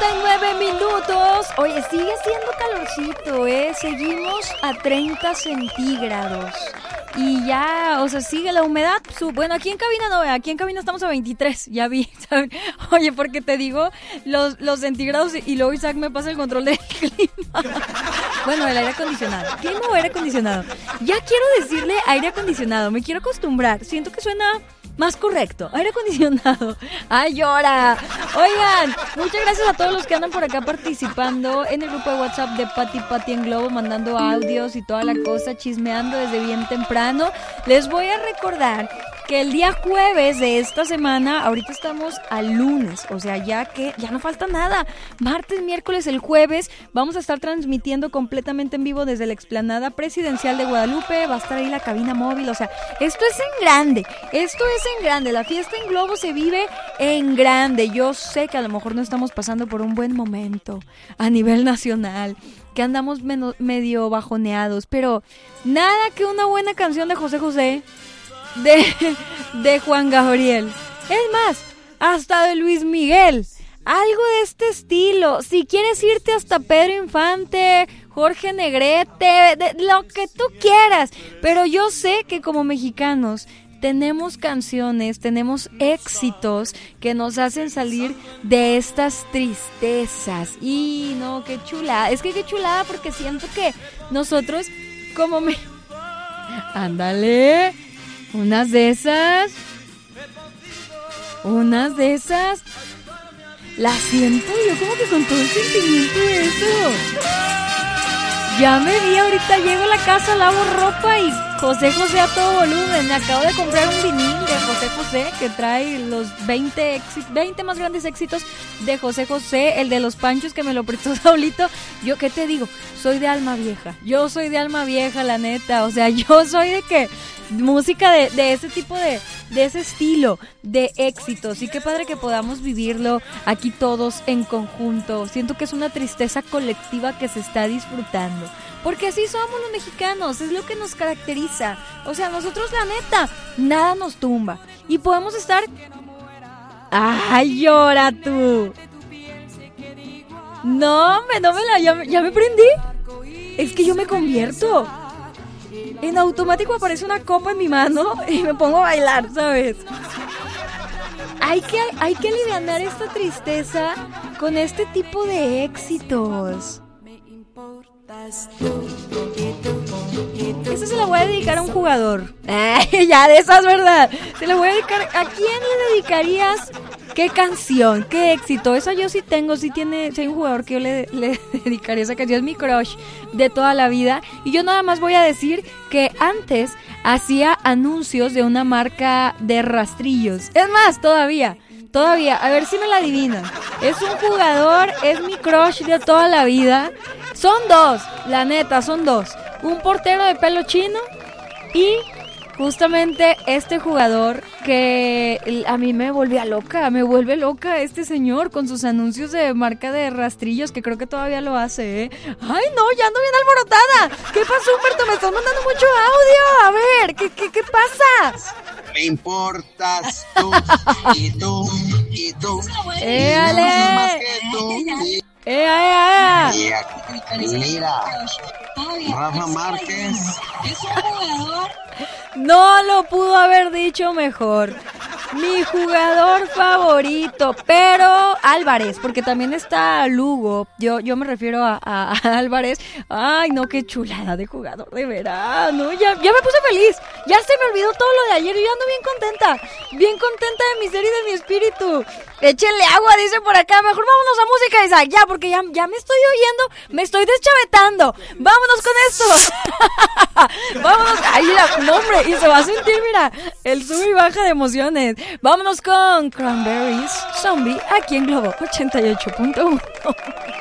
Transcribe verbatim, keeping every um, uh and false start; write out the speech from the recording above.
y nueve minutos. Oye, sigue siendo calorcito, ¿eh? Seguimos a treinta centígrados. Y ya, o sea, sigue la humedad. Su, bueno, aquí en cabina no, aquí en cabina estamos a veintitrés, ya vi, ¿saben? Oye, porque te digo los, los centígrados y luego Isaac me pasa el control del clima. Bueno, el aire acondicionado. ¿Clima o aire acondicionado? Ya quiero decirle aire acondicionado, me quiero acostumbrar. Siento que suena más correcto, aire acondicionado. ¡Ay, llora! Oigan, muchas gracias a todos los que andan por acá participando en el grupo de WhatsApp de Pati Pati en Globo, mandando audios y toda la cosa, chismeando desde bien temprano. Les voy a recordar que el día jueves de esta semana, ahorita estamos al lunes, o sea, ya que ya no falta nada. Martes, miércoles, el jueves, vamos a estar transmitiendo completamente en vivo desde la explanada presidencial de Guadalupe. Va a estar ahí la cabina móvil, o sea, esto es en grande, esto es en grande. La fiesta en Globo se vive en grande. Yo sé que a lo mejor no estamos pasando por un buen momento a nivel nacional, que andamos menos, medio bajoneados, pero nada que una buena canción de José José, de, de Juan Gabriel, es más, hasta de Luis Miguel, algo de este estilo. Si quieres irte hasta Pedro Infante, Jorge Negrete, de, lo que tú quieras, pero yo sé que como mexicanos tenemos canciones, tenemos éxitos que nos hacen salir de estas tristezas. Y no, qué chulada, es que qué chulada, porque siento que nosotros como me... Ándale, unas de esas, unas de esas, las siento yo como que con todo el sentimiento de eso. Ya me vi, ahorita llego a la casa, lavo ropa y José José a todo volumen. Me acabo de comprar un vinil de José José que trae los veinte, veinte más grandes éxitos de José José, el de los Panchos que me lo prestó Saulito. Yo, ¿qué te digo? Soy de alma vieja, yo soy de alma vieja, la neta. O sea, yo soy de que música de, de ese tipo de, de ese estilo de éxitos, y qué padre que podamos vivirlo aquí todos en conjunto. Siento que es una tristeza colectiva que se está disfrutando, porque así somos los mexicanos, es lo que nos caracteriza. O sea, nosotros la neta, nada nos tumba y podemos estar... ¡Ay, llora tú! No, me, no me la... Ya, ya me prendí. Es que yo me convierto. En automático aparece una copa en mi mano y me pongo a bailar, ¿sabes? Hay que, hay que alivianar esta tristeza con este tipo de éxitos. Esta se la voy a dedicar a un jugador. Ay, ya de esas, ¿verdad? Se la voy a dedicar. ¿A quién le dedicarías? ¿Qué canción? ¿Qué éxito? Esa yo sí tengo, sí tiene, sí hay un jugador que yo le, le dedicaría esa canción, es mi crush de toda la vida. Y yo nada más voy a decir que antes hacía anuncios de una marca de rastrillos. Es más, todavía, todavía, a ver si me la adivinan. Es un jugador, es mi crush de toda la vida. Son dos, la neta, son dos. Un portero de pelo chino y... justamente este jugador que a mí me volvía loca, me vuelve loca este señor con sus anuncios de marca de rastrillos, que creo que todavía lo hace, ¿eh? ¡Ay, no! ¡Ya ando bien alborotada! ¿Qué pasó, Humberto? Me están mandando mucho audio. A ver, ¿qué, qué, qué pasa? Me importas tú y tú y tú. ¡Éale! Y más que tú. Y... ¡Ea, ea! Y aquí, mira, Rafa Márquez. Es un jugador. No lo pudo haber dicho mejor. Mi jugador favorito, pero Álvarez, porque también está Lugo. Yo, yo me refiero a, a, a Álvarez. Ay, no, qué chulada de jugador, de verano. Ya, ya me puse feliz. Ya se me olvidó todo lo de ayer y yo ando bien contenta. Bien contenta de mi ser y de mi espíritu. Échenle agua, dice por acá. Mejor vámonos a música, Isaac. Ya, porque ya, ya me estoy oyendo. Me estoy deschavetando. Vámonos con esto. Vámonos. Ay, la, no, hombre. Y se va a sentir, mira, el sube y baja de emociones. Vámonos con Cranberries Zombie aquí en Globo ochenta y ocho punto uno.